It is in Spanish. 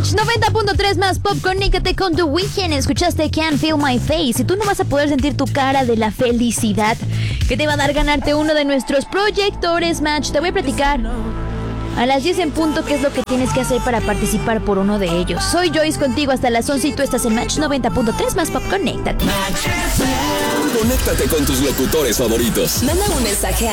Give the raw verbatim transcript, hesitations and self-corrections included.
Match noventa punto tres más pop, conéctate con The Weeknd. Escuchaste Can't Feel My Face y tú no vas a poder sentir tu cara de la felicidad que te va a dar ganarte uno de nuestros proyectores Match. Te voy a platicar a las diez en punto qué es lo que tienes que hacer para participar por uno de ellos. Soy Joyce contigo hasta las once y tú estás en Match noventa punto tres más pop, conéctate. Conéctate con tus locutores favoritos. Manda un mensaje